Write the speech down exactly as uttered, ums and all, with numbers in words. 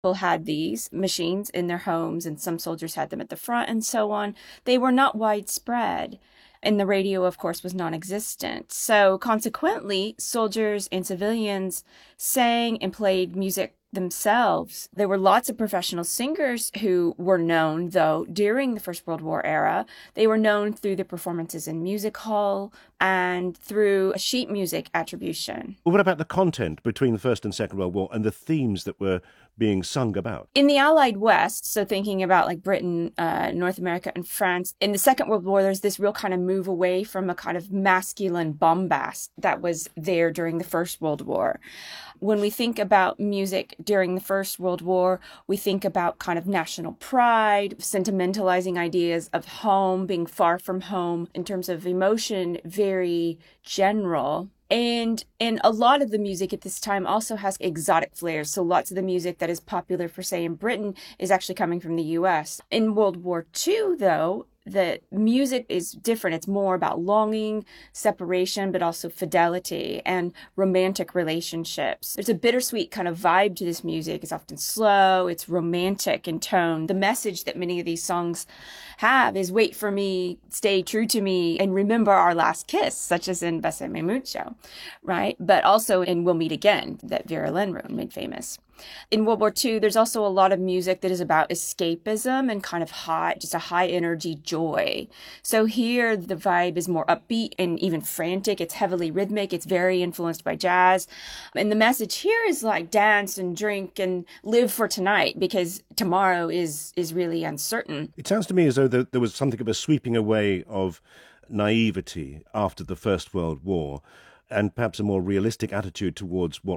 People had these machines in their homes, and some soldiers had them at the front and so on. They were not widespread. And the radio, of course, was non existent. So consequently, soldiers and civilians sang and played music themselves. There were lots of professional singers who were known, though, during the First World War era. They were known through their performances in music hall and through sheet music attribution. Well, what about the content between the First and Second World War and the themes that were being sung about? In the Allied West, so thinking about like Britain, uh, North America, and France, in the Second World War, there's this real kind of move away from a kind of masculine bombast that was there during the First World War. When we think about music during the First World War, we think about kind of national pride, sentimentalizing ideas of home, being far from home, in terms of emotion, very general. And and a lot of the music at this time also has exotic flares. So lots of the music that is popular, for say, in Britain is actually coming from the U S. In World War Two, though, the music is different. It's more about longing, separation, but also fidelity and romantic relationships. There's a bittersweet kind of vibe to this music. It's often slow, it's romantic in tone. The message that many of these songs have is wait for me, stay true to me, and remember our last kiss, such as in Bésame Mucho, right? But also in We'll Meet Again, that Vera Lynn wrote and made famous. In World War Two, there's also a lot of music that is about escapism and kind of high, just a high energy joy. So here the vibe is more upbeat and even frantic. It's heavily rhythmic. It's very influenced by jazz. And the message here is like dance and drink and live for tonight, because tomorrow is is really uncertain. It sounds to me as though there was something of a sweeping away of naivety after the First World War, and perhaps a more realistic attitude towards what